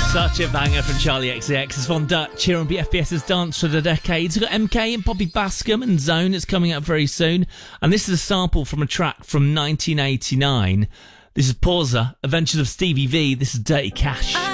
Such a banger from Charlie XCX. It's Von Dutch here on BFBS's Dance for the Decades. We've got MK and Poppy Bascom and Zone. It's coming up very soon. And this is a sample from a track from 1989. This is Pausa, Adventures of Stevie V. This is Dirty Cash.